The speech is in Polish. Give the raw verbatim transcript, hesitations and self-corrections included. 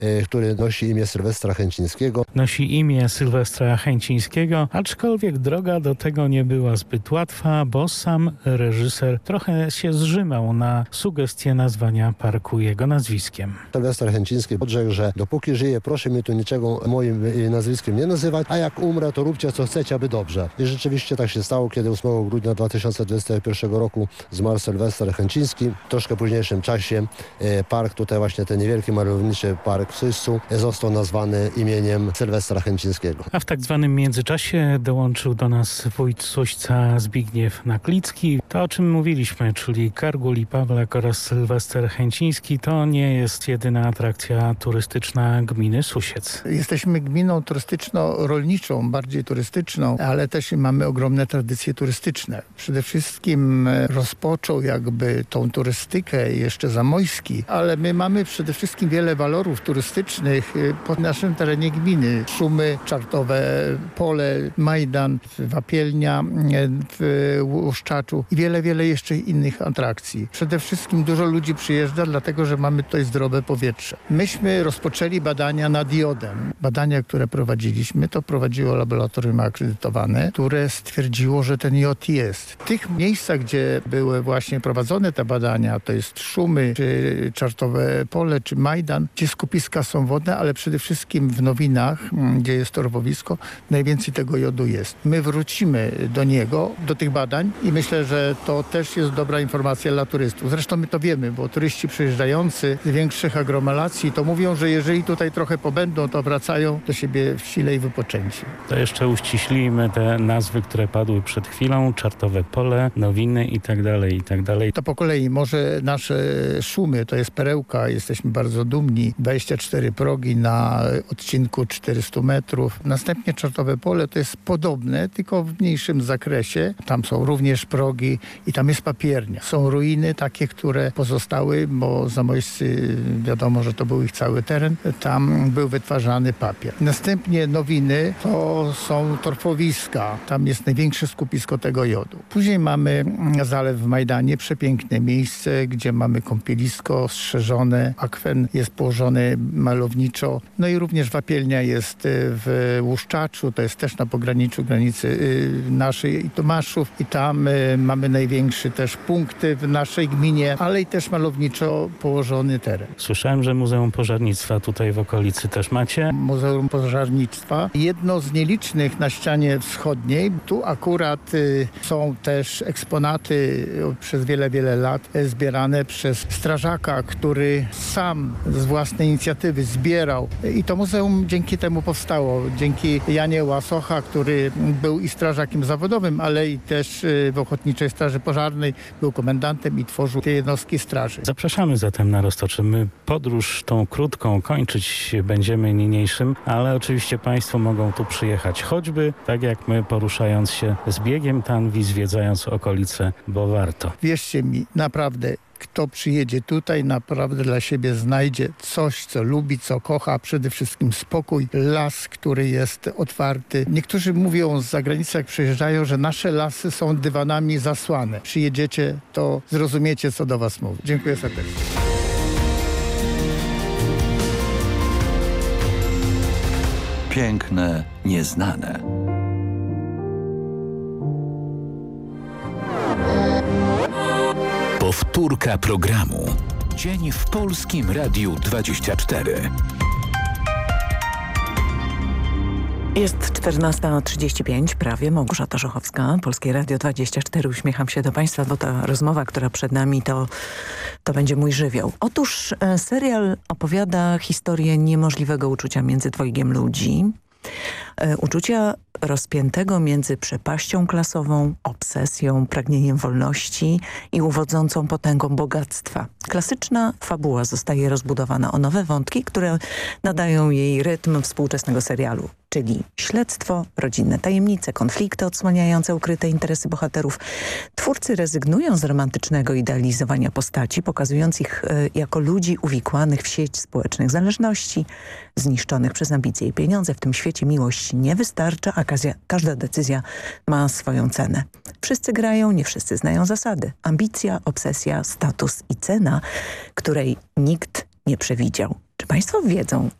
który nosi imię Sylwestra Chęcińskiego. Nosi imię Sylwestra Chęcińskiego, aczkolwiek droga do tego nie była zbyt łatwa, bo sam reżyser trochę się zrzymał na sugestię nazwania parku jego nazwiskiem. Sylwester Chęciński odrzekł, że dopóki żyję, proszę mi tu niczego moim nazwiskiem nie nazywać, a jak umrę, to róbcie co chcecie, aby dobrze. I rzeczywiście tak się stało, kiedy ósmego grudnia dwa tysiące dwudziestego pierwszego roku zmarł Sylwester Chęciński. W troszkę późniejszym czasie park, tutaj właśnie ten niewielki malowniczy park w Syssu, został nazwany imieniem Sylwestra Chęcińskiego. A w tak zwanym międzyczasie dołączył do nas wójt Suśca Zbigniew Naklicki. To, o czym mówiliśmy, czyli Kargul i Pawlak oraz Sylwester Chęciński, to nie jest jedyna atrakcja turystyczna gminy Susiec. Jesteśmy gminą turystyczno-rolniczą, bardziej turystyczną, ale też mamy ogromne tradycje turystyczne. Przede wszystkim rozpoczął jakby tą turystykę jeszcze Zamojski, ale my mamy przede wszystkim wiele walorów turystycznych po naszym terenie gminy. Szumy, Czartowe Pole, Majdan, Wapielnia w Łuszczaczu i wiele, wiele jeszcze innych atrakcji. Przede wszystkim dużo ludzi przyjeżdża, dlatego że mamy tutaj zdrowe powietrze. Myśmy rozpoczęli badania nad jodem. Badania, które prowadziliśmy, to prowadziło laboratorium akredytowane, które stwierdziło, że ten jod jest. W tych miejscach, gdzie były właśnie prowadzone te badania, to jest Szumy, czy Czartowe Pole, czy Majdan, gdzie skupiska są wodne, ale przede wszystkim w Nowinach, gdzie jest torwowisko, najwięcej tego jodu jest. My wrócimy do niego, do tych badań i myślę, że to też jest dobra informacja dla turystów. Zresztą my to wiemy, bo turyści przyjeżdżający z większych aglomeracji to mówią, że jeżeli tutaj trochę pobędą, to wracają do siebie w sile i wypoczęci. To jeszcze uściślimy te nazwy, które padły przed chwilą. Czartowe Pole, Nowiny i tak dalej, i tak dalej. To po kolei może nasze Szumy, to jest perełka, jesteśmy bardzo dumni. dwadzieścia cztery progi na odcinku czterysta metrów. Następnie Czartowe Pole to jest podobne, tylko w mniejszym zakresie. Tam są również progi i tam jest papiernia. Są ruiny takie, które pozostały, bo Zamojscy, wiadomo, że to był ich cały teren. Tam był wytwarzany papier. Następnie Nowiny to są torfowiska. Tam jest największe skupisko tego jodu. Później mamy zalew w Majdanie, przepiękne miejsce, gdzie mamy kąpielisko strzeżone. Akwen jest położony malowniczo. No i również Wapielnia jest w Łuszczaczu, to jest też na pograniczu granicy naszej i Tomaszów. I tam mamy największy też punkt w naszej gminie, ale i też malowniczo położony teren. Słyszałem, że Muzeum Pożarnictwa tutaj w okolicy też macie. Muzeum Pożarnictwa. Jedno z nielicznych na ścianie wschodniej. Tu akurat y, są też eksponaty y, przez wiele, wiele lat y, zbierane przez strażaka, który sam z własnej inicjatywy zbierał. Y, I to muzeum dzięki temu powstało. Dzięki Janie Łasocha, który był i strażakiem zawodowym, ale i też y, w Ochotniczej Straży Pożarnej był komendantem i tworzył te jednostki straży. Zapraszamy zatem na Roztoczy. My podróż tą krótką kończyć będziemy niniejszym, ale oczywiście Państwo mogą tu przyjechać choćby tak jak my, poruszając się z biegiem tanwi, zwiedzając okolice, bo warto. Wierzcie mi, naprawdę, kto przyjedzie tutaj, naprawdę dla siebie znajdzie coś, co lubi, co kocha, przede wszystkim spokój, las, który jest otwarty. Niektórzy mówią z zagranicy, jak przyjeżdżają, że nasze lasy są dywanami zasłane. Przyjedziecie, to zrozumiecie, co do was mówię. Dziękuję serdecznie. Piękne, nieznane. Powtórka programu. Dzień w Polskim Radiu dwadzieścia cztery. Jest czternasta trzydzieści pięć, prawie. Małgorzata Żochowska, Polskie Radio dwadzieścia cztery. Uśmiecham się do Państwa, bo ta rozmowa, która przed nami, to, to będzie mój żywioł. Otóż e, serial opowiada historię niemożliwego uczucia między dwojgiem ludzi. E, uczucia rozpiętego między przepaścią klasową, obsesją, pragnieniem wolności i uwodzącą potęgą bogactwa. Klasyczna fabuła zostaje rozbudowana o nowe wątki, które nadają jej rytm współczesnego serialu, czyli śledztwo, rodzinne tajemnice, konflikty odsłaniające ukryte interesy bohaterów. Twórcy rezygnują z romantycznego idealizowania postaci, pokazując ich y, jako ludzi uwikłanych w sieć społecznych zależności, zniszczonych przez ambicje i pieniądze. W tym świecie miłość nie wystarcza, a każda decyzja ma swoją cenę. Wszyscy grają, nie wszyscy znają zasady. Ambicja, obsesja, status i cena, której nikt nie przewidział. Czy Państwo wiedzą,